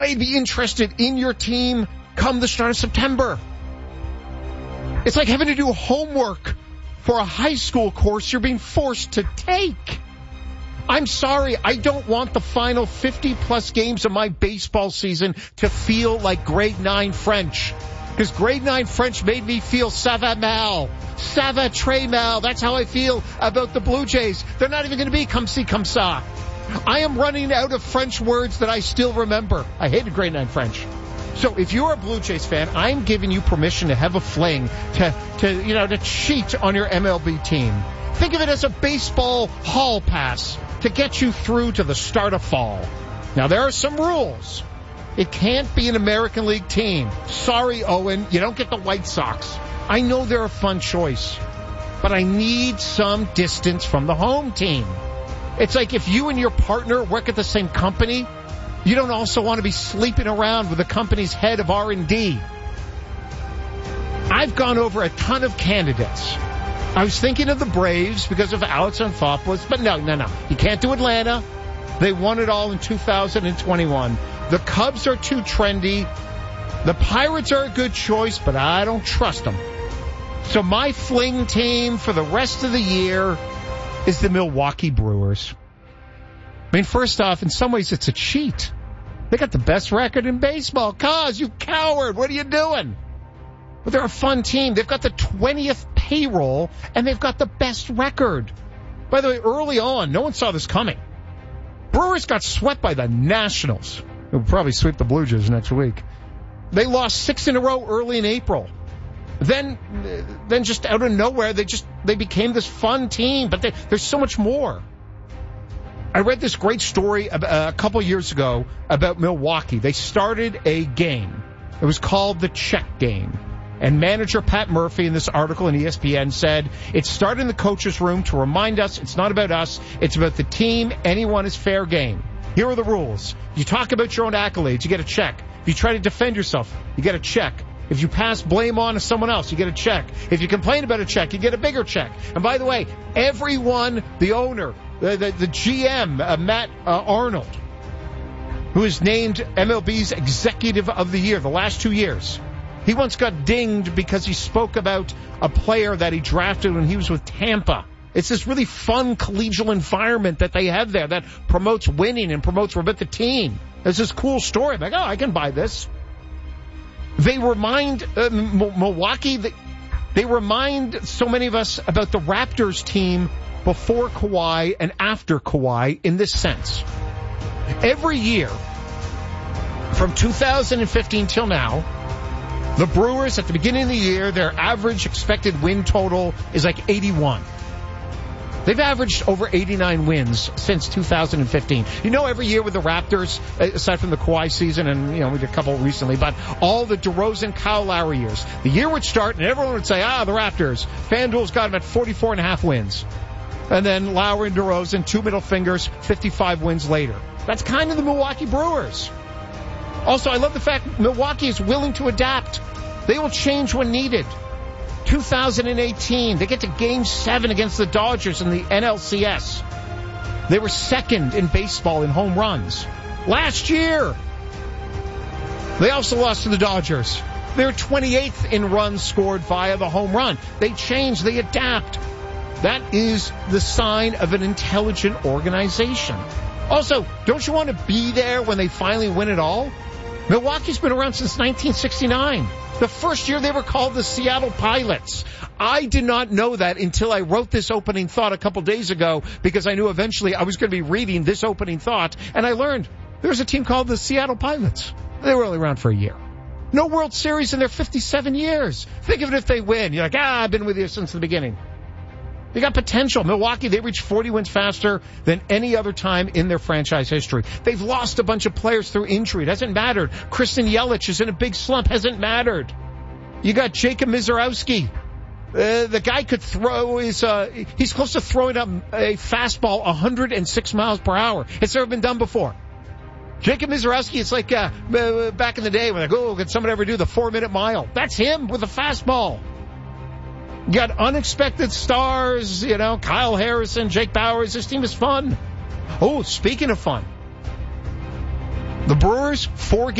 they'd be interested in your team come the start of September. It's like having to do homework for a high school course you're being forced to take. I'm sorry, I don't want the final 50-plus games of my baseball season to feel like grade 9 French. Because grade 9 French made me feel ça va mal. Ça va très mal. That's how I feel about the Blue Jays. They're not even going to be comme ci, comme ça. I am running out of French words that I still remember. I hated grade 9 French. So if you're a Blue Jays fan, I'm giving you permission to have a fling, to cheat on your MLB team. Think of it as a baseball hall pass to get you through to the start of fall. Now, there are some rules. It can't be an American League team. Sorry, Owen, you don't get the White Sox. I know they're a fun choice, but I need some distance from the home team. It's like if you and your partner work at the same company, you don't also want to be sleeping around with the company's head of R&D. I've gone over a ton of candidates. I was thinking of the Braves because of Alex Anthopoulos, but no. You can't do Atlanta. They won it all in 2021. The Cubs are too trendy. The Pirates are a good choice, but I don't trust them. So my fling team for the rest of the year is the Milwaukee Brewers. I mean, first off, in some ways, it's a cheat. They got the best record in baseball. Cause, you coward, what are you doing? But they're a fun team. They've got the 20th payroll, and they've got the best record. By the way, early on, no one saw this coming. Brewers got swept by the Nationals. They'll probably sweep the Blue Jays next week. They lost 6 in a row early in April. Then just out of nowhere, they became this fun team. But there's so much more. I read this great story a couple years ago about Milwaukee. They started a game. It was called the Check Game. And manager Pat Murphy in this article in ESPN said, it started in the coach's room to remind us it's not about us, it's about the team. Anyone is fair game. Here are the rules. You talk about your own accolades, you get a check. If you try to defend yourself, you get a check. If you pass blame on to someone else, you get a check. If you complain about a check, you get a bigger check. And by the way, everyone, the owner, the GM, Matt Arnold, who is named MLB's Executive of the Year the last 2 years, he once got dinged because he spoke about a player that he drafted when he was with Tampa. It's this really fun collegial environment that they have there that promotes winning and promotes about the team. It's this cool story. I'm like, I can buy this. They remind Milwaukee, they remind so many of us about the Raptors team before Kawhi and after Kawhi in this sense. Every year, from 2015 till now, the Brewers, at the beginning of the year, their average expected win total is like 81. They've averaged over 89 wins since 2015. You know, every year with the Raptors, aside from the Kawhi season and, we did a couple recently, but all the DeRozan, Kyle Lowry years, the year would start and everyone would say, the Raptors. FanDuel's got them at 44.5 wins. And then Lowry and DeRozan, 2 middle fingers, 55 wins later. That's kind of the Milwaukee Brewers. Also, I love the fact Milwaukee is willing to adapt. They will change when needed. 2018, they get to Game 7 against the Dodgers in the NLCS. They were second in baseball in home runs. Last year, they also lost to the Dodgers. They're 28th in runs scored via the home run. They change, they adapt. That is the sign of an intelligent organization. Also, don't you want to be there when they finally win it all? Milwaukee's been around since 1969. The first year they were called the Seattle Pilots. I did not know that until I wrote this opening thought a couple days ago because I knew eventually I was going to be reading this opening thought, and I learned there's a team called the Seattle Pilots. They were only around for a year. No World Series in their 57 years. Think of it if they win. You're like, I've been with you since the beginning. They got potential. Milwaukee, they reached 40 wins faster than any other time in their franchise history. They've lost a bunch of players through injury. It hasn't mattered. Christian Yelich is in a big slump. Hasn't mattered. You got Jacob Misiorowski. The guy could throw he's close to throwing up a fastball 106 miles per hour. It's never been done before. Jacob Misiorowski, it's like back in the day when can someone ever do the 4-minute mile? That's him with a fastball. You got unexpected stars, Kyle Harrison, Jake Bauers. This team is fun. Oh, speaking of fun, the Brewers, 4